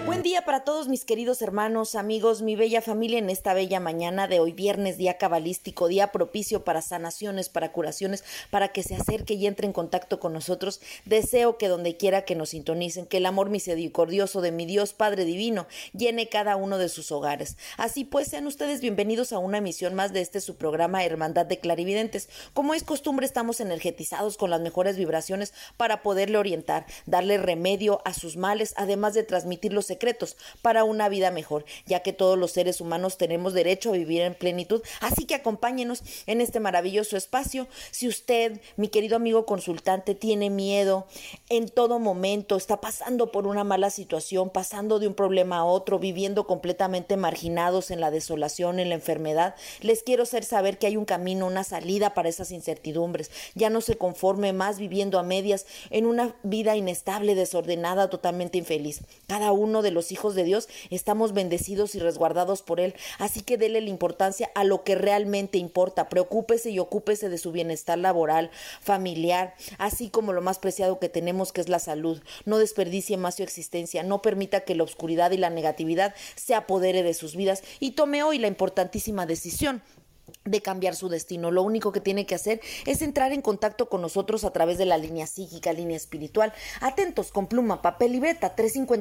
Buen día para todos mis queridos hermanos, amigos, mi bella familia en esta bella mañana de hoy viernes, día cabalístico, día propicio para sanaciones, para curaciones, para que se acerque y entre en contacto con nosotros. Deseo que donde quiera que nos sintonicen, que el amor misericordioso de mi Dios Padre Divino llene cada uno de sus hogares. Así pues, sean ustedes bienvenidos a una emisión más de su programa Hermandad de Clarividentes. Como es costumbre, estamos energetizados con las mejores vibraciones para poderle orientar, darle remedio a sus males, además de transmitir los secretos para una vida mejor, ya que todos los seres humanos tenemos derecho a vivir en plenitud. Así que acompáñenos en este maravilloso espacio. Si usted, mi querido amigo consultante, tiene miedo en todo momento, está pasando por una mala situación, pasando de un problema a otro, viviendo completamente marginados en la desolación, en la enfermedad, les quiero hacer saber que hay un camino, una salida para esas incertidumbres. Ya no se conforme más viviendo a medias en una vida inestable, desordenada, totalmente infeliz. Cada uno de los hijos de Dios estamos bendecidos y resguardados por Él, así que dele la importancia a lo que realmente importa. Preocúpese y ocúpese de su bienestar laboral, familiar, así como lo más preciado que tenemos, que es la salud. No desperdicie más su existencia, no permita que la oscuridad y la negatividad se apodere de sus vidas y tome hoy la importantísima decisión de cambiar su destino. Lo único que tiene que hacer es entrar en contacto con nosotros a través de la línea psíquica, línea espiritual. Atentos, con pluma, papel y libreta,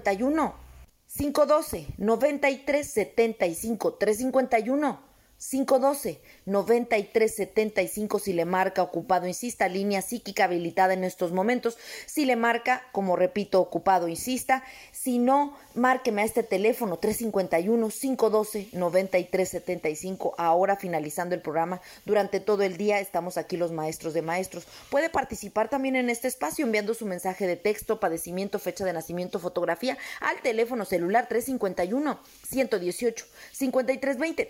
351-512-9375, 351-512-9375. Si le marca ocupado, insista, línea psíquica habilitada en estos momentos. Si le marca, como repito, ocupado, insista. Si no, márqueme a este teléfono 351-512-9375. Ahora, finalizando el programa, durante todo el día estamos aquí los maestros de maestros. Puede participar también en este espacio enviando su mensaje de texto, padecimiento, fecha de nacimiento, fotografía al teléfono celular 351-118-5320,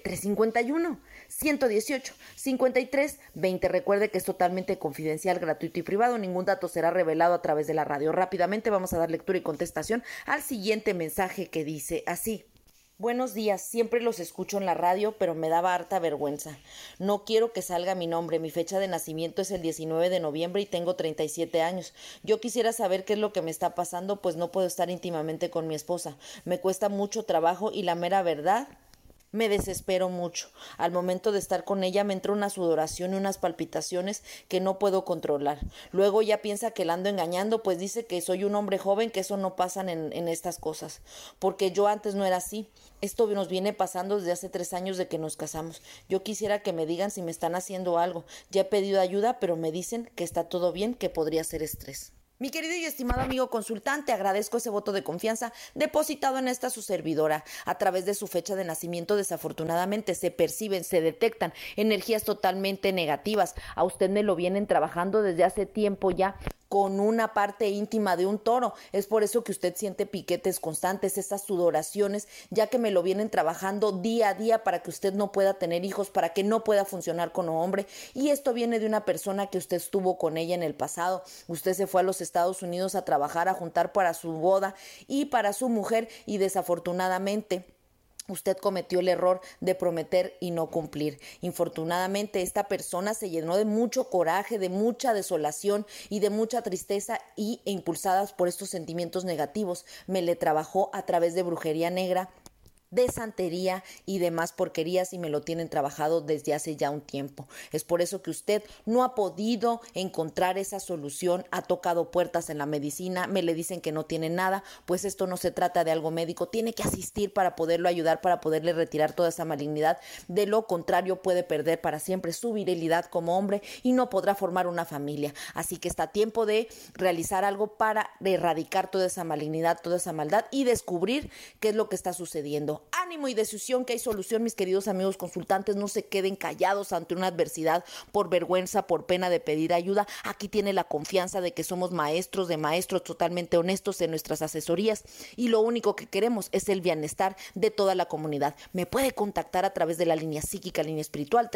351-118-5320. Recuerde que es totalmente confidencial, gratuito y privado. Ningún dato será revelado a través de la radio. Rápidamente vamos a dar lectura y contestación al siguiente mensaje, que dice así: buenos días, siempre los escucho en la radio, pero me daba harta vergüenza. No quiero que salga mi nombre. Mi fecha de nacimiento es el 19 de noviembre y tengo 37 años. Yo quisiera saber qué es lo que me está pasando, pues no puedo estar íntimamente con mi esposa. Me cuesta mucho trabajo y la mera verdad, me desespero mucho. Al momento de estar con ella me entra una sudoración y unas palpitaciones que no puedo controlar. Luego ella piensa que la ando engañando, pues dice que soy un hombre joven, que eso no pasa en estas cosas. Porque yo antes no era así. Esto nos viene pasando desde hace 3 años de que nos casamos. Yo quisiera que me digan si me están haciendo algo. Ya he pedido ayuda, pero me dicen que está todo bien, que podría ser estrés. Mi querido y estimado amigo consultante, agradezco ese voto de confianza depositado en esta su servidora. A través de su fecha de nacimiento, desafortunadamente, se perciben, se detectan energías totalmente negativas. A usted me lo vienen trabajando desde hace tiempo ya con una parte íntima de un toro. Es por eso que usted siente piquetes constantes, esas sudoraciones, ya que me lo vienen trabajando día a día para que usted no pueda tener hijos, para que no pueda funcionar como hombre. Y esto viene de una persona que usted estuvo con ella en el pasado. Usted se fue a los Estados Unidos a trabajar, a juntar para su boda y para su mujer, y desafortunadamente usted cometió el error de prometer y no cumplir. Infortunadamente, esta persona se llenó de mucho coraje, de mucha desolación y de mucha tristeza, e impulsadas por estos sentimientos negativos, me le trabajó a través de brujería negra, de santería y demás porquerías, y me lo tienen trabajado desde hace ya un tiempo. Es por eso que usted no ha podido encontrar esa solución, ha tocado puertas en la medicina, me le dicen que no tiene nada, pues esto no se trata de algo médico, tiene que asistir para poderlo ayudar, para poderle retirar toda esa malignidad. De lo contrario, puede perder para siempre su virilidad como hombre y no podrá formar una familia. Así que está a tiempo de realizar algo para erradicar toda esa malignidad, toda esa maldad, y descubrir qué es lo que está sucediendo. Ánimo y decisión, que hay solución, mis queridos amigos consultantes. No se queden callados ante una adversidad por vergüenza, por pena de pedir ayuda. Aquí tiene la confianza de que somos maestros de maestros totalmente honestos en nuestras asesorías, y lo único que queremos es el bienestar de toda la comunidad. Me puede contactar a través de la línea psíquica, línea espiritual,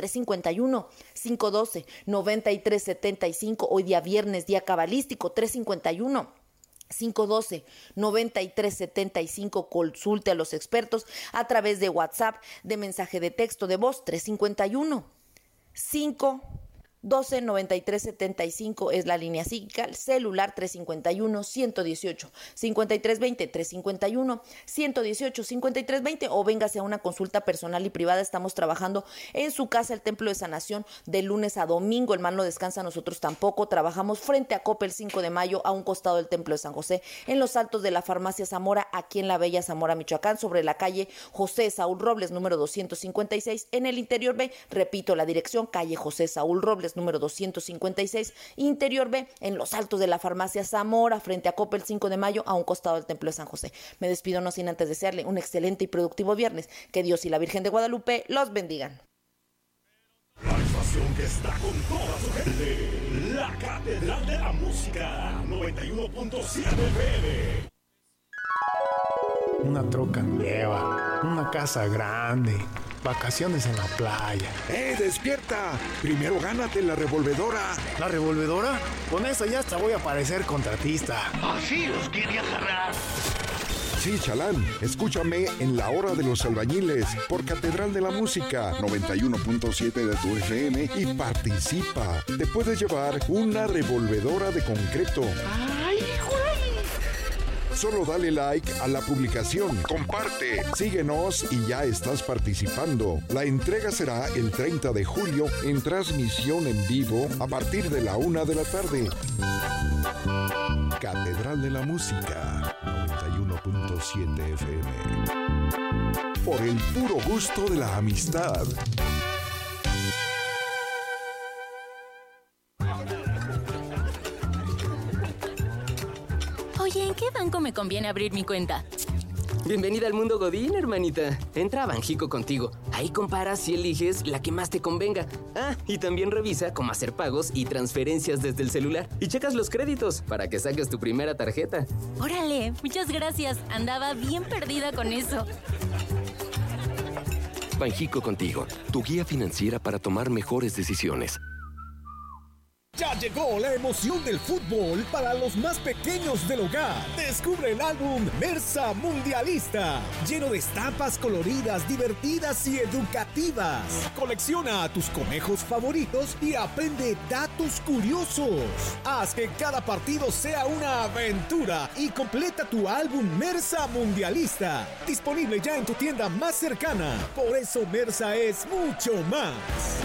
351-512-9375. Hoy día viernes, día cabalístico, 351-512-9375. Consulte a los expertos a través de WhatsApp, de mensaje de texto, de voz, 351-512 129375 es la línea psíquica, celular 351-118, 5320-351-118, 5320 o véngase a una consulta personal y privada. Estamos trabajando en su casa, el Templo de Sanación, de lunes a domingo. El mal no descansa, nosotros tampoco. Trabajamos frente a Coppel 5 de Mayo, a un costado del Templo de San José, en los altos de la Farmacia Zamora, aquí en la Bella Zamora, Michoacán, sobre la calle José Saúl Robles, número 256, en el Interior B. Repito, la dirección, calle José Saúl Robles, número 256, Interior B, en los altos de la Farmacia Zamora, frente a Coppel 5 de Mayo, a un costado del Templo de San José. Me despido no sin antes desearle un excelente y productivo viernes. Que Dios y la Virgen de Guadalupe los bendigan. La estación que está con toda su gente, la Catedral de la Música, 91.7 FM. Una troca nueva, una casa grande, vacaciones en la playa. ¡Despierta! Primero gánate la revolvedora. ¿La revolvedora? Con eso ya hasta voy a parecer contratista. Así los quiere agarrar. Sí, chalán, escúchame en La Hora de los Albañiles por Catedral de la Música, 91.7 de tu FM y participa. Te puedes llevar una revolvedora de concreto. ¡Ay, güey! Solo dale like a la publicación, comparte, síguenos y ya estás participando. La entrega será el 30 de julio en transmisión en vivo a partir de la 1 de la tarde. Catedral de la Música, 91.7 FM. Por el puro gusto de la amistad. Oye, ¿en qué banco me conviene abrir mi cuenta? Bienvenida al mundo Godín, hermanita. Entra a Banjico Contigo. Ahí comparas y eliges la que más te convenga. Ah, y también revisa cómo hacer pagos y transferencias desde el celular. Y checas los créditos para que saques tu primera tarjeta. Órale, muchas gracias. Andaba bien perdida con eso. Banjico Contigo, tu guía financiera para tomar mejores decisiones. Ya llegó la emoción del fútbol para los más pequeños del hogar. Descubre el álbum Mersa Mundialista, lleno de estampas coloridas, divertidas y educativas. Colecciona a tus conejos favoritos y aprende datos curiosos. Haz que cada partido sea una aventura y completa tu álbum Mersa Mundialista. Disponible ya en tu tienda más cercana. Por eso Mersa es mucho más.